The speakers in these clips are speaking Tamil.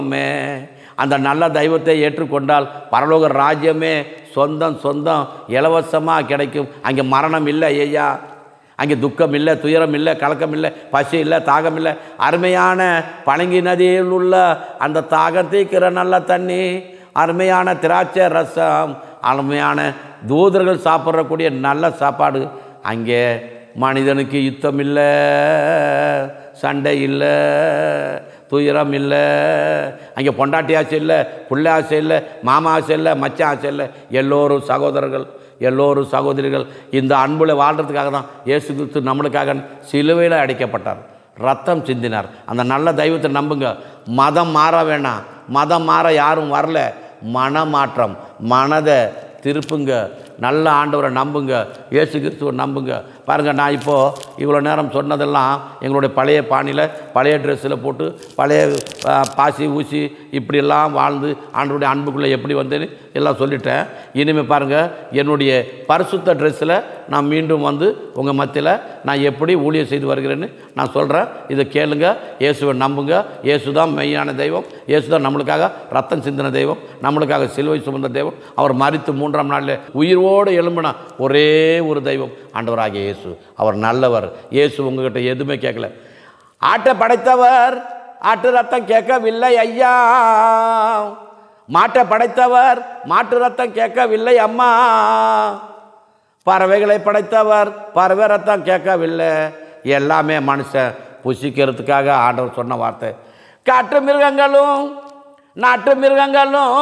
அந்த நல்ல தெய்வத்தை ஏற்றுக்கொண்டால் பரலோக ராஜ்யமே சொந்தம் சொந்தம் இலவசமாக கிடைக்கும். அங்கே மரணம் இல்லை ஐயா, அங்கே துக்கம் இல்லை, துயரம் இல்லை, கலக்கம் இல்லை, பசி இல்லை, தாகம் இல்லை. அருமையான பழங்கி நதியில் உள்ள அந்த தாகம் தீக்கிற நல்ல தண்ணி, அருமையான திராட்சை ரசம், அருமையான தூதர்கள் சாப்பிட்றக்கூடிய நல்ல சாப்பாடு. அங்கே மனிதனுக்கு யுத்தம் இல்லை, சண்டை இல்லை, துயரம் இல்லை. அங்கே பொண்டாட்டி ஆசை இல்லை, பிள்ளை ஆசை இல்லை, மாமா ஆசை இல்லை, மச்சான் ஆசை இல்லை. எல்லோரும் சகோதரர்கள், எல்லோரும் சகோதரிகள். இந்த அன்புல வாழ்கிறதுக்காக தான் இயேசு கிறிஸ்து நம்மளுக்காக சிலுவையில் அடைக்கப்பட்டார், ரத்தம் சிந்தினார். அந்த நல்ல தெய்வத்தை நம்புங்க. மதம் மாற வேணாம், மதம் மாற யாரும் வரல. மனமாற்றம், மனதை திருப்புங்க, நல்ல ஆண்டவரை நம்புங்க, இயேசு கிறிஸ்துவை நம்புங்க. பாருங்கள், நான் இப்போது இவ்வளோ நேரம் சொன்னதெல்லாம் எங்களுடைய பழைய பாணியில், பழைய ட்ரெஸ்ஸில் போட்டு, பழைய பாசி ஊசி இப்படியெல்லாம் வாழ்ந்து ஆண்டவருடைய அன்புக்குள்ளே எப்படி வந்தேன்னு எல்லாம் சொல்லிட்டேன். இனிமேல் பாருங்கள், என்னுடைய பரிசுத்த ட்ரெஸ்ஸில் நான் மீண்டும் வந்து உங்கள் மத்தியில் நான் எப்படி ஊழியம் செய்து வருகிறேன்னு நான் சொல்கிறேன். இதை கேளுங்க, இயேசுவை நம்புங்க. இயேசு தான் மெய்யான தெய்வம், இயேசு தான் நம்மளுக்காக ரத்தம் சிந்தின தெய்வம், நம்மளுக்காக சிலுவை சுமந்த தெய்வம். அவர் மரித்து 3ஆம் நாளில் உயிரோடு எழும்பின ஒரே ஒரு தெய்வம் ஆண்டவராகிய இயேசு. அவர் நல்லவர். இயேசு உங்ககிட்ட எதுவுமே கேட்கல. ஆட்டை படைத்தவர் ஆட்டு ரத்தம் கேட்கவில்லை ஐயா, மாட்டை படைத்தவர் மாட்டு ரத்தம் கேட்கவில்லை அம்மா, பறவைகளை படைத்தவர் பறவை ரத்தம் கேட்கவில்லை. எல்லாமே மனுஷன் புசிக்கிறதுக்காக ஆண்டவர் சொன்ன வார்த்தை. காட்டு மிருகங்களும் நாட்டு மிருகங்களும்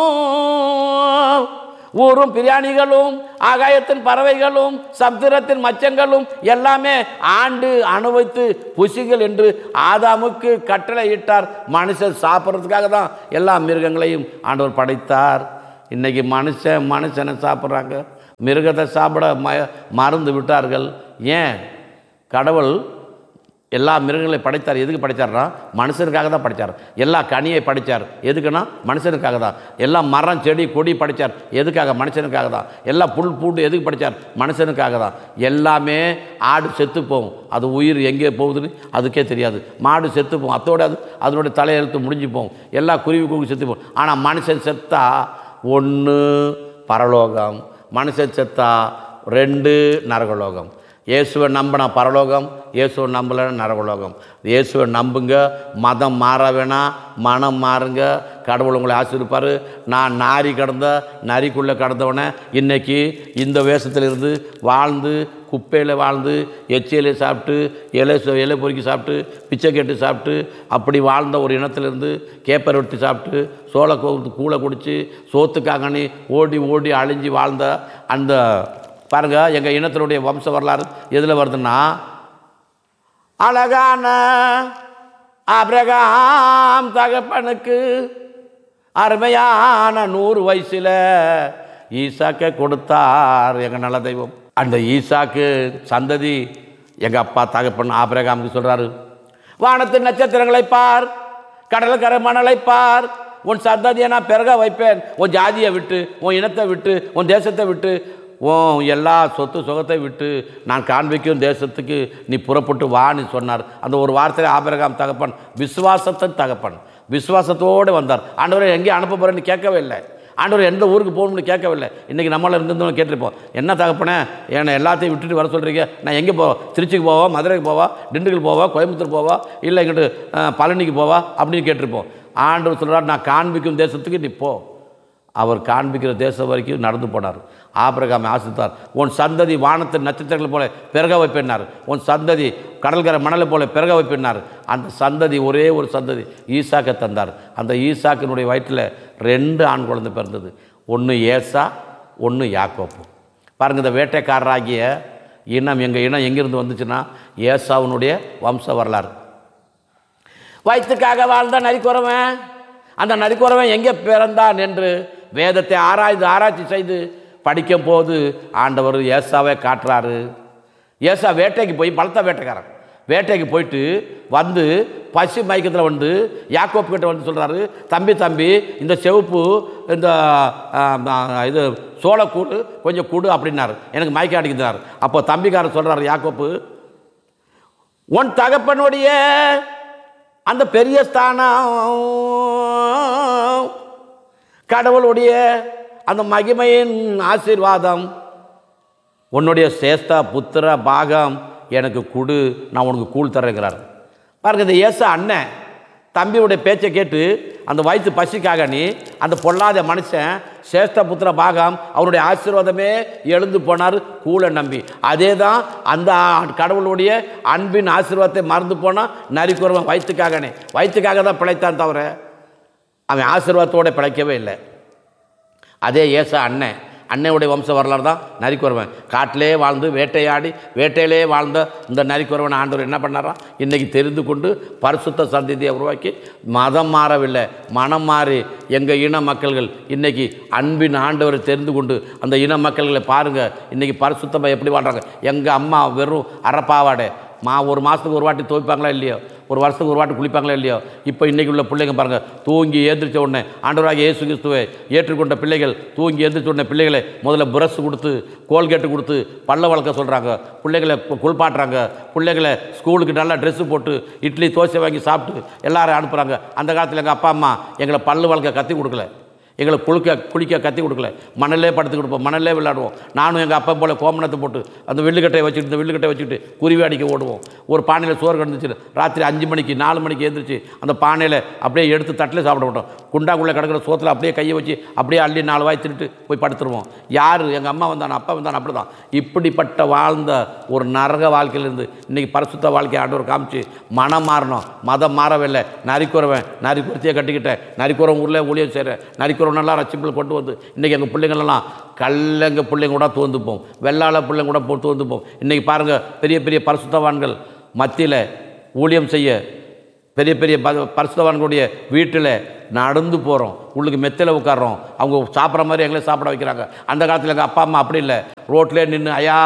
ஊரும் பிரியாணிகளும் ஆகாயத்தின் பறவைகளும் சமுத்திரத்தின் மச்சங்களும் எல்லாமே ஆண்டு அனுபவித்து புசிகள் என்று ஆதாமுக்கு கட்டளை இட்டார். மனுஷன் சாப்பிட்றதுக்காக தான் எல்லா மிருகங்களையும் ஆண்டவர் படைத்தார். இன்றைக்கி மனுஷனை சாப்பிட்றாங்க, மிருகத்தை சாப்பிட மறந்து விட்டார்கள். ஏன்? கடவுள் எல்லா மிருகங்களையும் படைத்தார். எதுக்கு படைத்தார்னா மனுஷனுக்காக தான் படைத்தார். எல்லா கனியை படைத்தார். எதுக்குன்னா மனுஷனுக்காக தான். எல்லா மரம் செடி கொடி படைத்தார். எதுக்காக? மனுஷனுக்காக தான். எல்லா புல் பூண்டு எதுக்கு படைத்தார்? மனுஷனுக்காக தான். எல்லாமே ஆடு செத்து போகும், அது உயிர் எங்கே போகுதுன்னு அதுக்கே தெரியாது. மாடு செத்து போகும், அதோட அதனுடைய தலையெழுத்து முடிஞ்சு போகும். எல்லா குருவி கூவி செத்து போகும். ஆனால் மனுஷன் செத்தா 1 பரலோகம், மனுஷன் செத்தா 2 நரகலோகம். இயேசுவை நம்பினா பரலோகம், இயேசுவை நம்பலைன்னா நரகலோகம். இயேசுவை நம்புங்க, மதம் மாற வேணாம், மனம் மாறுங்க, கடவுள் உங்களை ஆசீர்வதிப்பார். நான் நாரி கடந்த நரிக்குள்ளே கடந்தவனே இன்றைக்கி இந்த வேஷத்திலிருந்து வாழ்ந்து, குப்பையில் வாழ்ந்து, எச்சியில சாப்பிட்டு, இலை பொறுக்கி சாப்பிட்டு, பிச்சை கேட்டு சாப்பிட்டு, அப்படி வாழ்ந்த ஒரு இனத்திலிருந்து கேப்பர் ரொட்டி சாப்பிட்டு, சோள கூளை குடித்து, சோத்துக்காகனி ஓடி ஓடி அழிஞ்சு வாழ்ந்த அந்த பாருங்கள், எங்கள் இனத்தினுடைய வம்ச வரலாறு எதில் வருதுன்னா, அழகான ஆபிரகாம் தகப்பனுக்கு அருமையான 100 வயசில் ஈசாக்கை கொடுத்தார் எங்கள் நல்ல தெய்வம். அந்த ஈசாக்கு சந்ததி எங்கள் அப்பா தகப்பன் ஆபிரகாமுக்கு சொல்கிறாரு, வானத்தின் நட்சத்திரங்களை பார், கடற்கரை மணலை பார், உன் சந்ததியை நான் பெருக வைப்பேன். உன் ஜாதியை விட்டு, உன் இனத்தை விட்டு, உன் தேசத்தை விட்டு, உன் எல்லா சொத்து சுகத்தை விட்டு நான் காண்பிக்கும் தேசத்துக்கு நீ புறப்பட்டு வான்னு சொன்னார். அந்த ஒரு வார்த்தையில் ஆபிரகாம் தகப்பன் விசுவாசத்தின் தகப்பன், விசுவாசத்தோடு வந்தார். ஆண்டவரை எங்கேயும் அனுப்ப போகிறேன்னு கேட்கவே இல்லை. ஆண்டவர் எந்த ஊருக்கு போகணும்னு கேட்கவில்லை. இன்றைக்கி நம்மள இருந்தவங்க கேட்டிருப்போம், என்ன தகப்பனே என்னை எல்லாத்தையும் விட்டுட்டு வர சொல்கிறீங்க, நான் எங்கே போவா? திருச்சிக்கு போவா, மதுரைக்கு போவா, திண்டுக்கல் போவா, கோயம்புத்தூர் போவா, இல்லை இங்கிட்டு பழனிக்கு போவா அப்படின்னு கேட்டிருப்போம். ஆண்டவர் சொல்கிறார், நான் காண்பிக்கும் தேசத்துக்கு நீ போ. அவர் காண்பிக்கிற தேசம் வரைக்கும் நடந்து போனார். ஆபிரகாமை ஆசித்தார். உன் சந்ததி வானத்தின் நட்சத்திரங்கள் போல பெருக வைப்பினார், உன் சந்ததி கடற்கரை மணலை போல பெருக வைப்பினார். அந்த சந்ததி ஒரே ஒரு சந்ததி ஈசாக்கை தந்தார். அந்த ஈசாக்கினுடைய வயிற்றில் 2 ஆண் குழந்தை பிறந்தது. ஒன்று ஏசா, ஒன்று யாக்கோப்பு. பாருங்கள், இந்த வேட்டைக்காரராகிய இனம் எங்கள் இனம் எங்கேருந்து வந்துச்சுன்னா ஏசாவுனுடைய வம்ச வரலாறு. வயிற்றுக்காக வாழ்ந்த நரிக்குறவன், அந்த நரிக்குறவன் எங்கே பிறந்தான் என்று வேதத்தை ஆராய்ச்சி செய்து படிக்கும் போது ஆண்டவர் ஏசாவை காட்டுறாரு. ஏசா வேட்டைக்கு போய், பலத்த வேட்டைக்காரன், வேட்டைக்கு போயிட்டு வந்து பசி மயக்கத்தில் வந்து யாக்கோப்பு கிட்ட வந்து சொல்கிறாரு, தம்பி இந்த செவப்பு இந்த இது சோளக்கூடு கொஞ்சம் கூடு அப்படின்னாரு, எனக்கு மயக்கம் அடிக்கிறார். அப்போ தம்பிக்காரர் சொல்கிறாரு யாக்கோப்பு, உன் தகப்பனுடைய அந்த பெரிய ஸ்தானம் கடவுளுடைய அந்த மகிமையின் ஆசீர்வாதம், உன்னுடைய சேஷ்டா புத்திர பாகம் எனக்கு கொடு, நான் உனக்கு கூழ் தரேங்கிறார். பாருங்க, இந்த ஏசா அண்ணன் தம்பியுடைய பேச்சை கேட்டு அந்த வயிற்று பசிக்காக நீ அந்த பொல்லாத மனுஷன் சேஷ்ட புத்திர பாகம் அவருடைய ஆசீர்வாதமே எழுந்து போனார் கூழை நம்பி. அதே தான் அந்த கடவுளுடைய அன்பின் ஆசீர்வாதத்தை மறந்து போனால் நரிக்குறவன் வயிற்றுக்காக தான் பிழைத்தான் தவிர அவன் ஆசீர்வாதத்தோடு பிழைக்கவே இல்லை. அதே ஏசா அன்னையுடைய வம்ச வரலாறு தான் நரிக்குறவன். காட்டிலே வாழ்ந்து வேட்டையிலே வாழ்ந்த இந்த நரிக்குறவன் ஆண்டவர் என்ன பண்ணாராம், இன்றைக்கி தெரிந்து கொண்டு பரிசுத்த சந்ததியை உருவாக்கி மதம் மாறவில்லை, மனம் மாறி எங்கள் இன மக்கள்கள் இன்றைக்கி அன்பின் ஆண்டவரை தெரிந்து கொண்டு அந்த இன மக்கள்களை பாருங்கள் இன்றைக்கி பரிசுத்தமாக எப்படி வாழ்கிறாங்க. எங்கள் அம்மா வெறும் அரைப்பாவாடை ஒரு மாதத்துக்கு ஒரு வாட்டி துவைப்பாங்களா இல்லையோ, ஒரு வருஷத்துக்கு ஒரு வாட்டி குளிப்பாங்களா இல்லையோ. இப்போ இன்றைக்கி உள்ள பிள்ளைங்க பாருங்கள், தூங்கி எழுந்திரிச்ச உடனே ஆண்டவராக இயேசு கிறிஸ்துவை ஏற்றுக்கொண்ட பிள்ளைகள் தூங்கி எழுந்திரிச்ச உடனே பிள்ளைகளை முதல்ல பிரஷ் கொடுத்து கோல்கேட்டு கொடுத்து பல்ல வளர்க்க சொல்கிறாங்க, பிள்ளைகளை குளிப்பாட்டுறாங்க, பிள்ளைகளை ஸ்கூலுக்கு நல்லா ட்ரெஸ்ஸு போட்டு இட்லி தோசை வாங்கி சாப்பிட்டு எல்லாரும் அனுப்புகிறாங்க. அந்த காலத்தில் எங்கள் அப்பா அம்மா எங்களை பல்லு வளர்க்க கற்றுக் கொடுக்கல, எங்களை குளிக்க கற்றுக் கொடுக்கல. மணலே படுத்து கொடுப்போம், மணலே விளையாடுவோம். நானும் எங்கள் அப்பா போல் கோமணத்தை போட்டு அந்த வில்லுக்கட்டையை வச்சுக்கிட்டு குருவி அடிக்க ஓடுவோம். ஒரு பானையில் சோறு கிடந்துச்சு, ராத்திரி 5 மணிக்கு 4 மணிக்கு எழுந்திரிச்சு அந்த பானையில் அப்படியே எடுத்து தட்டில் சாப்பிட மாட்டோம். குண்டாக்குள்ளே கிடக்கிற சோத்தில் அப்படியே கையை வச்சு அப்படியே அள்ளி 4 வாய் தின்னுட்டு போய் படுத்துருவோம். யார் எங்கள் அம்மா வந்தானோ அப்பா வந்தானோ அப்படி தான். இப்படிப்பட்ட வாழ்ந்த ஒரு நரக வாழ்க்கையிலேருந்து இன்றைக்கி பரிசுத்த வாழ்க்கையை ஆண்டவர் காமிச்சு மனம் மாறணும், மதம் மாறவில்லை. நரிக்குறத்தையே கட்டிக்கிட்டேன், நரிக்குறவன் ஊரில் ஊழியம் செய்கிறேன், நரிக்குறவனெல்லாம் ரட்சிப்பில் கொண்டு வந்து இன்றைக்கி எங்கள் பிள்ளைங்களெல்லாம் கல்லங்க பிள்ளைங்க கூட தோந்துப்போம், வெள்ளாள பிள்ளைங்க கூட தோந்துப்போம். இன்றைக்கி பாருங்கள், பெரிய பெரிய பரிசுத்தவான்கள் மத்தியில் ஊழியம் செய்ய பெரிய பெரிய பரிசுத்தவான்களுடைய வீட்டில் நடந்து போகிறோம், உள்ளுக்கு மெத்தையில் உட்காரோம், அவங்க சாப்பிட்ற மாதிரி எங்களே சாப்பிட வைக்கிறாங்க. அந்த காலத்தில் எங்கள் அப்பா அம்மா அப்படி இல்லை, ரோட்லேயே நின்று ஐயா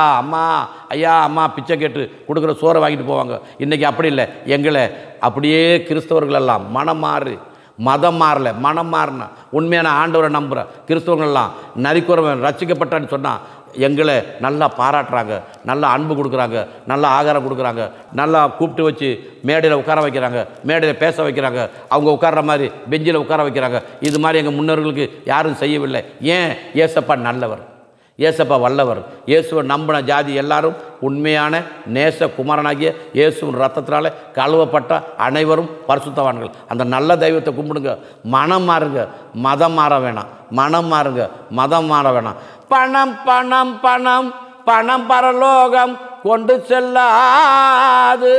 அம்மா பிச்சை கேட்டு கொடுக்குற சோறை வாங்கிட்டு போவாங்க. இன்றைக்கி அப்படி இல்லை, எங்களை அப்படியே கிறிஸ்தவர்களெல்லாம் மனம் மாறி மதம் மாறலை, மனம் மாறினா உண்மையான ஆண்டவரை நம்புகிற கிறிஸ்தவர்கள்லாம் நரிக்குறவன் ரட்சிக்கப்பட்டான்னு சொன்னால் எங்களை நல்லா பாராட்டுறாங்க, நல்லா அன்பு கொடுக்குறாங்க, நல்லா ஆகாரம் கொடுக்குறாங்க, நல்லா கூப்பிட்டு வச்சு மேடையில் உட்கார வைக்கிறாங்க, மேடையில் பேச வைக்கிறாங்க, அவங்க உட்கார்ற மாதிரி பெஞ்சில் உட்கார வைக்கிறாங்க. இது மாதிரி எங்கள் முன்னோர்களுக்கு யாரும் செய்யவில்லை. ஏன்? ஏசப்பா நல்லவர், ஏசப்பா வல்லவர். இயேசுவை நம்பின ஜாதி எல்லாரும் உண்மையான நேச குமாரனாகிய இயேசுவின் ரத்தத்தினால கழுவப்பட்ட அனைவரும் பரிசுத்தவான்கள். அந்த நல்ல தெய்வத்தை கும்பிடுங்க, மனம் மாறுங்க, மதம் மாற வேணாம், மனம் மாறுங்க, மதம் மாற வேணாம். பணம் பணம் பணம் பணம் பரலோகம் கொண்டு செல்லாது,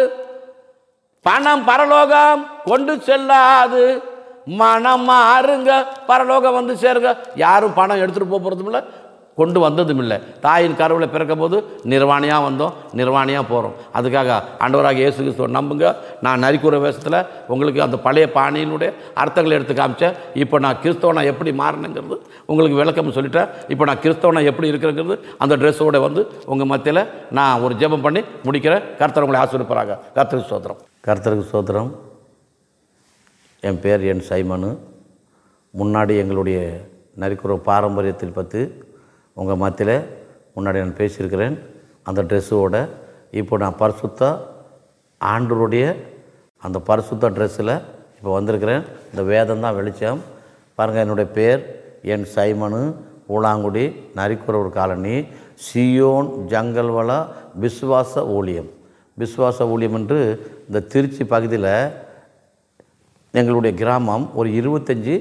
பணம் பரலோகம் கொண்டு செல்லாது, மனம் மாறுங்க, பரலோகம் வந்து சேருங்க. யாரும் பணம் எடுத்துகிட்டு போகிறதும் இல்லை, கொண்டு வந்ததும் இல்லை. தாயின் கருவில் பிறக்கும் போது நிர்வாணியாக வந்தோம், நிர்வாணியாக போகிறோம். அதுக்காக ஆண்டவராக இயேசு கிறிஸ்துவை நம்புங்க. நான் நரிக்குற வேஷத்தில் உங்களுக்கு அந்த பழைய பாணியினுடைய அர்த்தங்களை எடுத்து காமிச்சேன். இப்போ நான் கிறிஸ்தவனை எப்படி மாறினேங்கிறது உங்களுக்கு விளக்கம் சொல்லிட்டேன். இப்போ நான் கிறிஸ்தவனை எப்படி இருக்கிறேங்கிறது அந்த ட்ரெஸ்ஸோடு வந்து உங்கள் மத்தியில் நான் ஒரு ஜெபம் பண்ணி முடிக்கிறேன். கர்த்தர் உங்களை ஆசீர்வதிப்பாராக. கர்த்தருக்கு ஸ்தோத்திரம். கர்த்தருக்கு ஸ்தோத்திரம். என் பேர் என் சைமனு. முன்னாடி எங்களுடைய நரிக்குற பாரம்பரியத்தில் பற்றி உங்கள் மத்தியில் முன்னாடி நான் பேசியிருக்கிறேன். அந்த ட்ரெஸ்ஸோட இப்போ நான் பரிசுத்த ஆண்டவருடைய அந்த பரிசுத்த ட்ரெஸ்ஸில் இப்போ வந்திருக்கிறேன். இந்த வேதம் தான் வெளிச்சம். பாருங்கள், என்னுடைய பேர் என் சைமனு, ஊலாங்குடி, நரிக்குறவர் காலனி, சியோன் ஜங்கல்வள விசுவாச ஊழியம். விசுவாச ஊழியம் என்று இந்த திருச்சி பகுதியில் எங்களுடைய கிராமம் ஒரு 25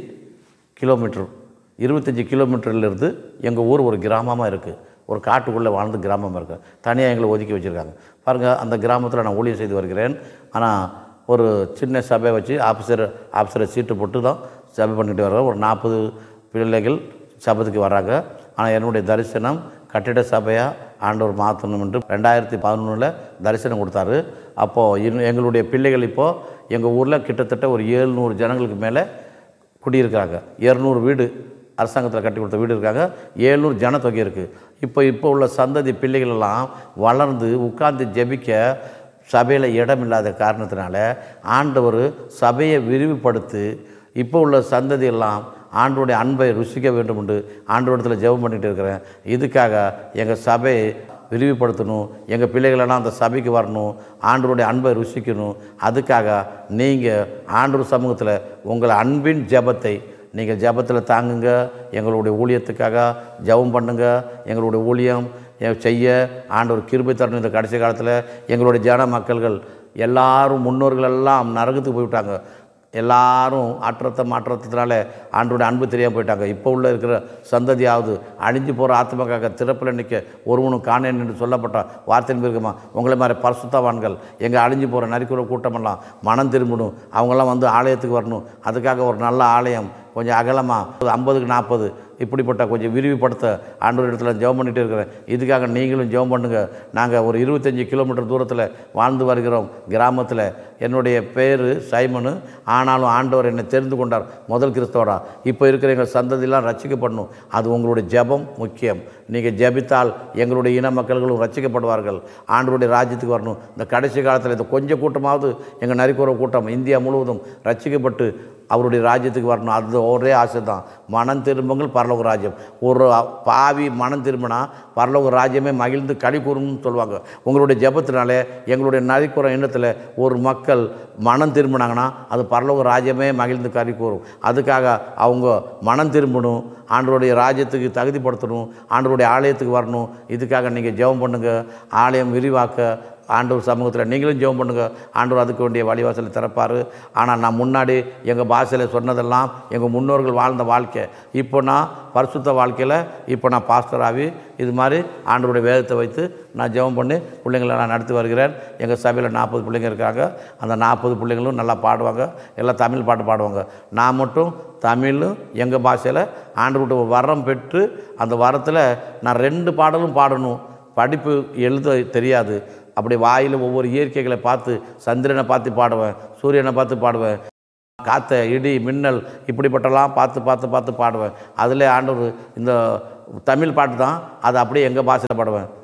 கிலோமீட்டர்லேருந்து எங்கள் ஊர் ஒரு கிராமமாக இருக்குது. ஒரு காட்டுக்குள்ளே வாழ்ந்து கிராமமாக இருக்குது. தனியாக எங்களை ஒதுக்கி வச்சுருக்காங்க. பாருங்கள், அந்த கிராமத்தில் நான் ஊழியம் செய்து வருகிறேன். ஆனால் ஒரு சின்ன சபை வச்சு ஆஃபீஸரை சீட்டு போட்டு தான் சபை பண்ணிட்டு வர்றேன். ஒரு 40 பிள்ளைகள் சபத்துக்கு வர்றாங்க. ஆனால் என்னுடைய தரிசனம் கட்டிட சபையாக ஆண்டவர் மாற்றணும் என்று 2011 தரிசனம் கொடுத்தாரு. அப்போது எங்களுடைய பிள்ளைகள் இப்போது எங்கள் ஊரில் கிட்டத்தட்ட ஒரு 700 ஜனங்களுக்கு மேலே குடியிருக்காங்க. 200 வீடு அரசாங்கத்தில் கட்டி கொடுத்த வீடு இருக்காங்க. 700 ஜனத்தொகை இருக்குது. இப்போ உள்ள சந்ததி பிள்ளைகளெல்லாம் வளர்ந்து உட்கார்ந்து ஜெபிக்க சபையில் இடம் இல்லாத காரணத்தினால ஆண்டவர் சபையை விரிவுபடுத்தி இப்போ உள்ள சந்ததியெல்லாம் ஆண்டவருடைய அன்பை ருசிக்க வேண்டும் என்று ஆண்டவரிடத்தில் ஜெபம் பண்ணிகிட்டு இருக்கிறேன். இதுக்காக எங்கள் சபையை விரிவுபடுத்தணும், எங்கள் பிள்ளைகளெல்லாம் அந்த சபைக்கு வரணும், ஆண்டவருடைய அன்பை ருசிக்கணும். அதுக்காக நீங்கள் ஆண்டவர் சமூகத்தில் உங்கள் அன்பின் ஜெபத்தை நீங்கள் ஜெபத்தில் தாங்குங்க, எங்களுடைய ஊழியத்துக்காக ஜெபம் பண்ணுங்க. எங்களுடைய ஊழியம் செய்ய ஆண்டவர் கிருபை தரணும். இந்த கடைசி காலத்தில் எங்களுடைய ஜன மக்கள்கள் எல்லாரும் முன்னோர்கள் எல்லாம் நரகத்துக்கு போய்விட்டாங்க. எல்லாரும் மாற்றத்தினால ஆண்டோட அன்பு தெரியாமல் போயிட்டாங்க. இப்போ உள்ள இருக்கிற சந்ததியாவது அழிஞ்சு போகிற ஆத்மாக்காக திறப்பில் நிற்க ஒருவனும் காணேன் என்று சொல்லப்பட்ட வார்த்தையின் இருக்குமா. உங்களை மாதிரி பரிசுத்தவான்கள் எங்கள் அழிஞ்சு போகிற நரிக்குற கூட்டமெல்லாம் மனம் திரும்பணும். அவங்கெல்லாம் வந்து ஆலயத்துக்கு வரணும். அதுக்காக ஒரு நல்ல ஆலயம் கொஞ்சம் அகலமாக 50க்கு 40 இப்படிப்பட்ட கொஞ்சம் விரிவுபடுத்த ஆண்டவர் இடத்துல ஜெபம் பண்ணிகிட்டு இருக்கிறேன். இதுக்காக நீங்களும் ஜெபம் பண்ணுங்கள். நாங்கள் ஒரு 25 கிலோமீட்டர் தூரத்தில் வாழ்ந்து வருகிறோம் கிராமத்தில். என்னுடைய பேர் சைமனு. ஆனாலும் ஆண்டவர் என்னை தெரிந்து கொண்டார் முதல் கிறிஸ்தவரா. இப்போ இருக்கிற எங்கள் சந்ததியெல்லாம் ரட்சிக்கப்படணும். அது உங்களுடைய ஜெபம் முக்கியம். நீங்கள் ஜெபித்தால் எங்களுடைய இன மக்கள்களும் ரட்சிக்கப்படுவார்கள், ஆண்டவருடைய ராஜ்யத்துக்கு வரணும். இந்த கடைசி காலத்தில் இந்த கொஞ்சம் கூட்டமாவது எங்கள் நரிக்குற கூட்டம் இந்தியா முழுவதும் ரட்சிக்கப்பட்டு அவருடைய ராஜ்யத்துக்கு வரணும். அது ஒரே ஆசை தான். மனம் திரும்புங்கள், பரலோக ராஜ்யம். ஒரு பாவி மனம் திரும்பினா பரலோக ராஜ்யமே மகிழ்ந்து களி கூறும்னு சொல்லுவாங்க. உங்களுடைய ஜெபத்தினாலே எங்களுடைய நரிக்குற எண்ணத்தில் ஒரு மக்கள் மனம் திரும்பினாங்கன்னா அது பரலோக ராஜ்யமே மகிழ்ந்து களி கூறும். அதுக்காக அவங்க மனம் திரும்பணும், ஆண்டவருடைய ராஜ்யத்துக்கு தகுதிப்படுத்தணும், ஆண்டவருடைய ஆலயத்துக்கு வரணும். இதுக்காக நீங்கள் ஜெபம் பண்ணுங்கள். ஆலயம் விரிவாக்க ஆண்டவர் சமூகத்தில் நீங்களும் ஜெபம் பண்ணுங்கள். ஆண்டவர் அதுக்கு வேண்டிய வழிவாசலை திறப்பார். ஆனால் நான் முன்னாடி எங்கள் பாஷையில் சொன்னதெல்லாம் எங்கள் முன்னோர்கள் வாழ்ந்த வாழ்க்கை. இப்போ நான் பரிசுத்த வாழ்க்கையில் இப்போ நான் பாஸ்டராகி இது மாதிரி ஆண்டவருடைய வேதத்தை வைத்து நான் ஜெபம் பண்ணி பிள்ளைங்களை நான் நடத்தி வருகிறேன். எங்கள் சபையில் 40 பிள்ளைங்க இருக்காங்க. அந்த 40 பிள்ளைங்களும் நல்லா பாடுவாங்க. எல்லாம் தமிழ் பாட்டு பாடுவாங்க. நான் மட்டும் தமிழும் எங்கள் பாஷையில் ஆண்டவருடைய வரம் பெற்று அந்த வரத்தில் நான் 2 பாடலும் பாடணும். படிப்பு எழுத தெரியாது. அப்படி வாயில் ஒவ்வொரு இயற்கைகளை பார்த்து சந்திரனை பார்த்து பாடுவேன், சூரியனை பார்த்து பாடுவேன், காற்றை இடி மின்னல் இப்படிப்பட்டலாம் பார்த்து பாடுவேன். அதில் ஆண்டவர் இந்த தமிழ் பாட்டு தான், அதை அப்படியே எங்கள் பாஷையில் பாடுவேன்.